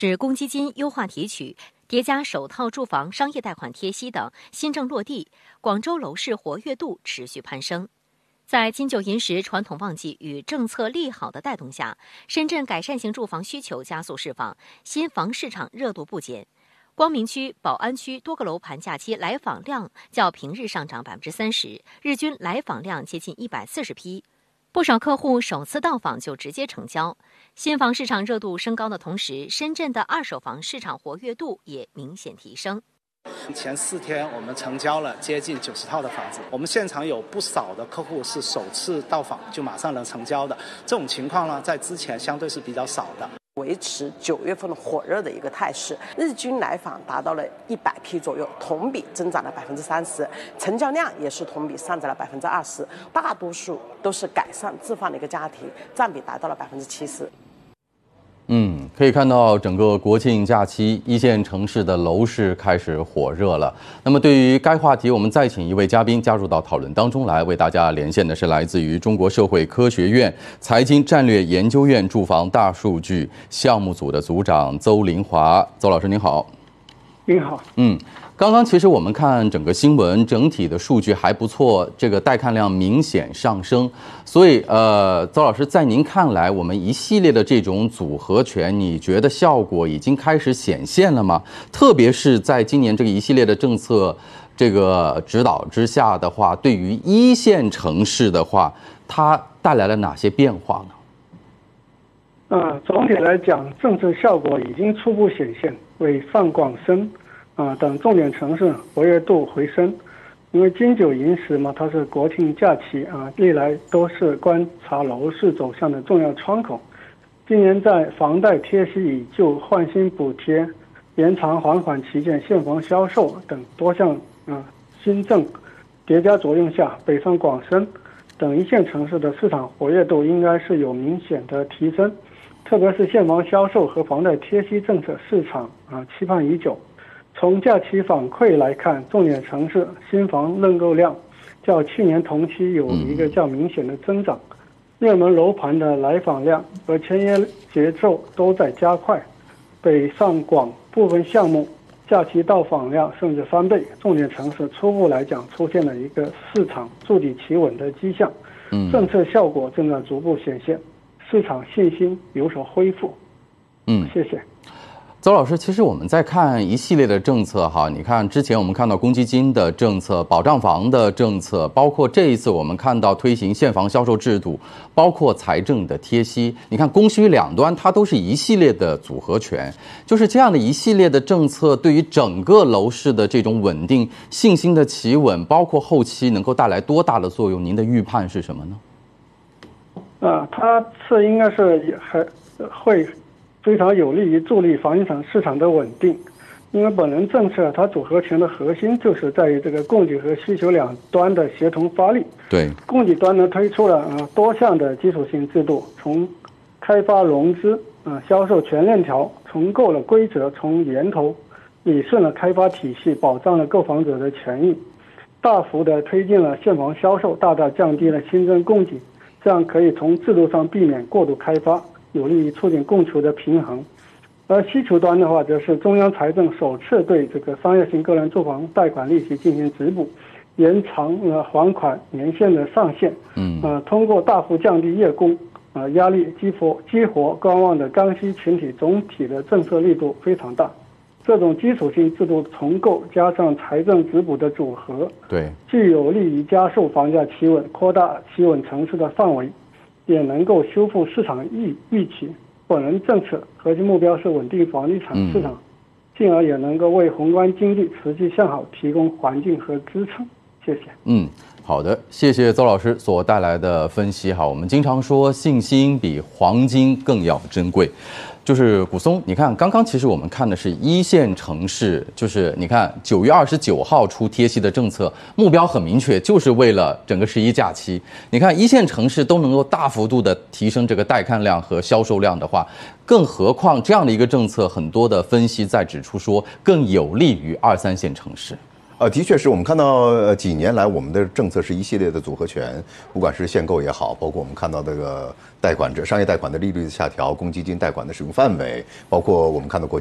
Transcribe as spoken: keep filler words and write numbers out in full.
是公积金优化提取、叠加首套住房商业贷款贴息等新政落地，广州楼市活跃度持续攀升。在金九银十传统旺季与政策利好的带动下，深圳改善型住房需求加速释放，新房市场热度不减。光明区、宝安区多个楼盘假期来访量较平日上涨百分之三十，日均来访量接近一百四十批。不少客户首次到访就直接成交。新房市场热度升高的同时，深圳的二手房市场活跃度也明显提升。 前四天我们成交了接近九十套的房子，我们现场有不少的客户是首次到访就马上能成交的，这种情况呢，在之前相对是比较少的。 维持九月份的火热的一个态势，日均来访达到了一百批左右，同比增长了百分之三十，成交量也是同比上涨了百分之二十，大多数都是改善置换的一个家庭，占比达到了百分之七十。 嗯，可以看到整个国庆假期，一线城市的楼市开始火热了。那么对于该话题，我们再请一位嘉宾加入到讨论当中来，为大家连线的是来自于中国社会科学院财经战略研究院住房大数据项目组的组长邹林华。邹老师您好。 您好。 嗯。刚刚其实我们看整个新闻，整体的数据还不错，这个带看量明显上升。所以，呃，邹老师，在您看来，我们一系列的这种组合拳，你觉得效果已经开始显现了吗？特别是在今年这个一系列的政策这个指导之下的话，对于一线城市的话，它带来了哪些变化呢？呃，总体来讲，政策效果已经初步显现，为上广深啊，等重点城市活跃度回升，因为金九银十嘛，它是国庆假期啊，历来都是观察楼市走向的重要窗口。今年在房贷贴息以旧换新补贴、延长还款期限、现房销售等多项啊新政叠加作用下，北上广深等一线城市的市场活跃度应该是有明显的提升，特别是现房销售和房贷贴息政策市场啊期盼已久。从假期反馈来看，重点城市新房认购量较去年同期有一个较明显的增长，热门楼盘的来访量和签约节奏都在加快，北上广部分项目假期到访量甚至翻倍，重点城市初步来讲出现了一个市场筑底企稳的迹象，政策效果正在逐步显现，市场信心有所恢复。 嗯， 谢谢。 邹老师，其实我们在看一系列的政策哈，你看之前我们看到公积金的政策、保障房的政策，包括这一次我们看到推行现房销售制度，包括财政的贴息，你看供需两端它都是一系列的组合拳，就是这样的一系列的政策，对于整个楼市的这种稳定、信心的企稳，包括后期能够带来多大的作用？您的预判是什么呢？ 啊，它是应该是还会非常有利于助力房地产市场的稳定，因为本轮政策它组合拳的核心就是在于这个供给和需求两端的协同发力。 对， 供给端呢推出了呃多项的基础性制度，从开发融资啊、呃、销售全链条重构了规则，从源头理顺了开发体系，保障了购房者的权益，大幅的推进了现房销售，大大降低了新增供给，这样可以从制度上避免过度开发，有利于促进供求的平衡。而需求端的话，则是中央财政首次对这个商业性个人住房贷款利息进行直补，延长呃还款年限的上限，嗯，呃，通过大幅降低月供呃压力，激活激活观望的刚需群体，总体的政策力度非常大。这种基础性制度重构加上财政直补的组合， 对， 既有利于加速房价企稳，扩大企稳城市的范围，也能够修复市场预预期。本轮政策核心目标是稳定房地产市场，嗯、进而也能够为宏观经济持续向好提供环境和支撑。谢谢。 嗯，好的，谢谢邹老师所带来的分析。哈，我们经常说信心比黄金更要珍贵。就是古松，你看，刚刚其实我们看的是一线城市，就是你看九月二十九号出贴息的政策，目标很明确，就是为了整个十一假期。你看一线城市都能够大幅度的提升这个带看量和销售量的话，更何况这样的一个政策，很多的分析在指出说更有利于二三线城市。 呃，的确是我们看到呃几年来我们的政策是一系列的组合拳，不管是限购也好，包括我们看到这个贷款者商业贷款的利率的下调，公积金贷款的使用范围，包括我们看到国